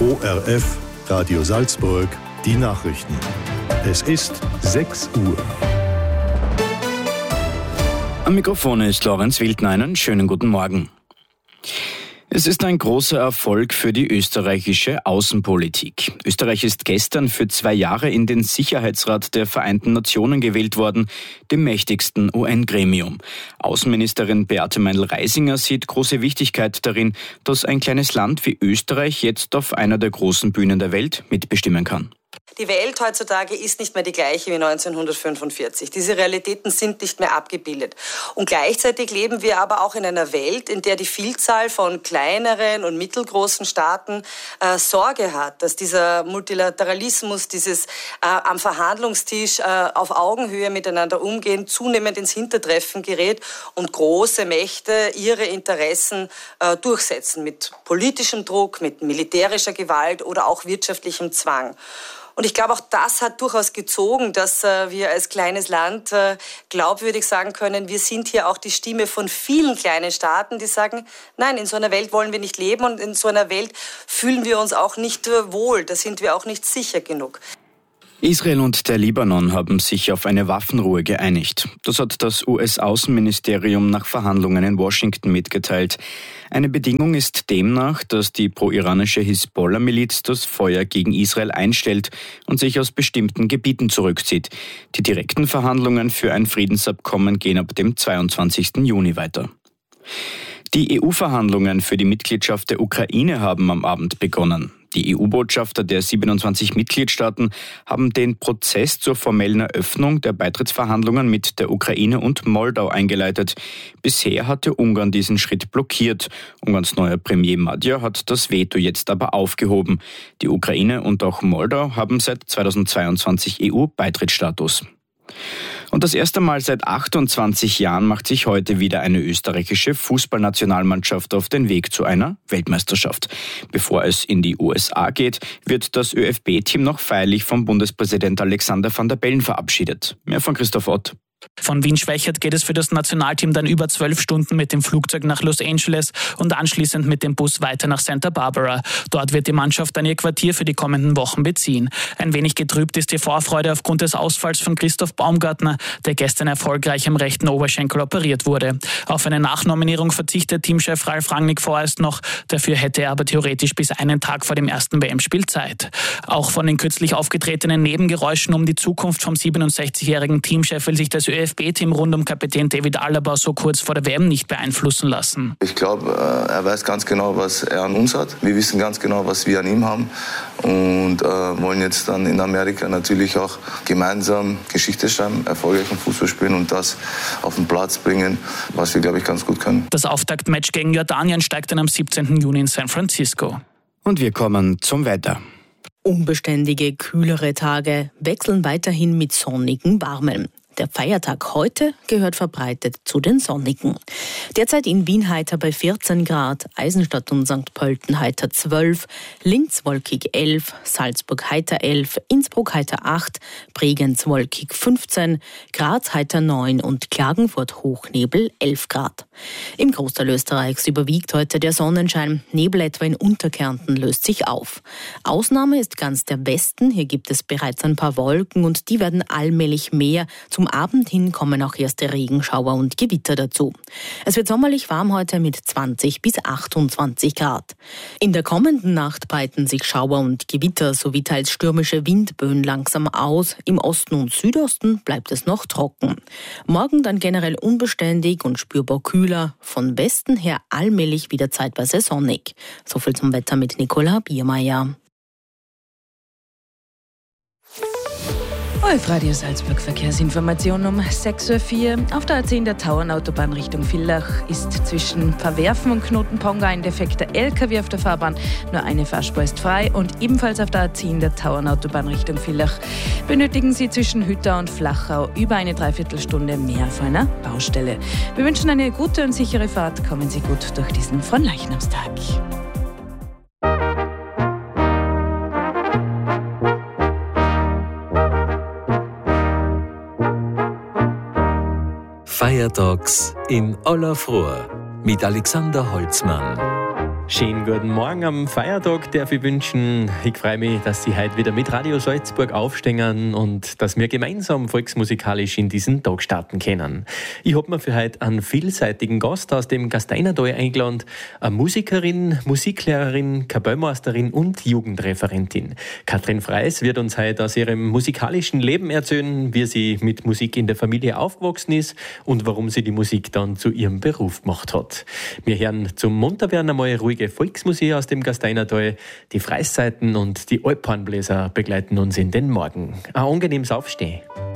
ORF, Radio Salzburg, die Nachrichten. Es ist 6 Uhr. Am Mikrofon ist Lorenz Wildner. Einen schönen guten Morgen. Es ist ein großer Erfolg für die österreichische Außenpolitik. Österreich ist gestern für 2 Jahre in den Sicherheitsrat der Vereinten Nationen gewählt worden, dem mächtigsten UN-Gremium. Außenministerin Beate Meindl-Reisinger sieht große Wichtigkeit darin, dass ein kleines Land wie Österreich jetzt auf einer der großen Bühnen der Welt mitbestimmen kann. Die Welt heutzutage ist nicht mehr die gleiche wie 1945. Diese Realitäten sind nicht mehr abgebildet. Und gleichzeitig leben wir aber auch in einer Welt, in der die Vielzahl von kleineren und mittelgroßen Staaten Sorge hat, dass dieser Multilateralismus, dieses am Verhandlungstisch auf Augenhöhe miteinander umgehen, zunehmend ins Hintertreffen gerät und große Mächte ihre Interessen durchsetzen mit politischem Druck, mit militärischer Gewalt oder auch wirtschaftlichem Zwang. Und ich glaube, auch das hat durchaus gezogen, dass wir als kleines Land glaubwürdig sagen können, wir sind hier auch die Stimme von vielen kleinen Staaten, die sagen, nein, in so einer Welt wollen wir nicht leben und in so einer Welt fühlen wir uns auch nicht wohl, da sind wir auch nicht sicher genug. Israel und der Libanon haben sich auf eine Waffenruhe geeinigt. Das hat das US-Außenministerium nach Verhandlungen in Washington mitgeteilt. Eine Bedingung ist demnach, dass die pro-iranische Hisbollah-Miliz das Feuer gegen Israel einstellt und sich aus bestimmten Gebieten zurückzieht. Die direkten Verhandlungen für ein Friedensabkommen gehen ab dem 22. Juni weiter. Die EU-Verhandlungen für die Mitgliedschaft der Ukraine haben am Abend begonnen. Die EU-Botschafter der 27 Mitgliedstaaten haben den Prozess zur formellen Eröffnung der Beitrittsverhandlungen mit der Ukraine und Moldau eingeleitet. Bisher hatte Ungarn diesen Schritt blockiert. Ungarns neuer Premier Magyar hat das Veto jetzt aber aufgehoben. Die Ukraine und auch Moldau haben seit 2022 EU-Beitrittsstatus. Und das erste Mal seit 28 Jahren macht sich heute wieder eine österreichische Fußballnationalmannschaft auf den Weg zu einer Weltmeisterschaft. Bevor es in die USA geht, wird das ÖFB-Team noch feierlich vom Bundespräsident Alexander Van der Bellen verabschiedet. Mehr von Christoph Ott. Von Wien-Schwechat geht es für das Nationalteam dann über 12 Stunden mit dem Flugzeug nach Los Angeles und anschließend mit dem Bus weiter nach Santa Barbara. Dort wird die Mannschaft dann ihr Quartier für die kommenden Wochen beziehen. Ein wenig getrübt ist die Vorfreude aufgrund des Ausfalls von Christoph Baumgartner, der gestern erfolgreich am rechten Oberschenkel operiert wurde. Auf eine Nachnominierung verzichtet Teamchef Ralf Rangnick vorerst noch. Dafür hätte er aber theoretisch bis einen Tag vor dem ersten WM-Spiel Zeit. Auch von den kürzlich aufgetretenen Nebengeräuschen um die Zukunft vom 67-jährigen Teamchef will sich das ÖFB-Team rund um Kapitän David Alaba so kurz vor der WM nicht beeinflussen lassen. Ich glaube, er weiß ganz genau, was er an uns hat. Wir wissen ganz genau, was wir an ihm haben und wollen jetzt dann in Amerika natürlich auch gemeinsam Geschichte schreiben, erfolgreich im Fußball spielen und das auf den Platz bringen, was wir, glaube ich, ganz gut können. Das Auftaktmatch gegen Jordanien steigt dann am 17. Juni in San Francisco. Und wir kommen zum Wetter. Unbeständige, kühlere Tage wechseln weiterhin mit sonnigen, warmen. Der Feiertag heute gehört verbreitet zu den sonnigen. Derzeit in Wien heiter bei 14 Grad, Eisenstadt und St. Pölten heiter 12, Linz wolkig 11, Salzburg heiter 11, Innsbruck heiter 8, Bregenz wolkig 15, Graz heiter 9 und Klagenfurt Hochnebel 11 Grad. Im Großteil Österreichs überwiegt heute der Sonnenschein, Nebel etwa in Unterkärnten löst sich auf. Ausnahme ist ganz der Westen, hier gibt es bereits ein paar Wolken und die werden allmählich mehr. Zum Abend hin kommen auch erste Regenschauer und Gewitter dazu. Es wird sommerlich warm heute mit 20 bis 28 Grad. In der kommenden Nacht breiten sich Schauer und Gewitter sowie teils stürmische Windböen langsam aus. Im Osten und Südosten bleibt es noch trocken. Morgen dann generell unbeständig und spürbar kühler. Von Westen her allmählich wieder zeitweise sonnig. Soviel zum Wetter mit Nicola Biermeier. ORF Radio Salzburg Verkehrsinformation um 6.04 Uhr. Auf der A10 der Tauernautobahn Richtung Villach ist zwischen Verwerfen und Knotenponga ein defekter LKW auf der Fahrbahn. Nur eine Fahrspur ist frei und ebenfalls auf der A10 der Tauernautobahn Richtung Villach benötigen Sie zwischen Hüttau und Flachau über eine Dreiviertelstunde mehr auf einer Baustelle. Wir wünschen eine gute und sichere Fahrt. Kommen Sie gut durch diesen Fronleichnamstag. Feiertags in aller Früh mit Alexander Holzmann. Schönen guten Morgen am Feiertag darf ich wünschen. Ich freue mich, dass Sie heute wieder mit Radio Salzburg aufstehen und dass wir gemeinsam volksmusikalisch in diesen Tag starten können. Ich habe mir für heute einen vielseitigen Gast aus dem Gasteinertal eingeladen. Eine Musikerin, Musiklehrerin, Kapellmeisterin und Jugendreferentin. Katrin Freis wird uns heute aus ihrem musikalischen Leben erzählen, wie sie mit Musik in der Familie aufgewachsen ist und warum sie die Musik dann zu ihrem Beruf gemacht hat. Wir hören zum Munterwerden einmal ruhige Volksmusik aus dem Gasteinertal. Die Freiszeiten und die Alphornbläser begleiten uns in den Morgen. Ein angenehmes Aufstehen.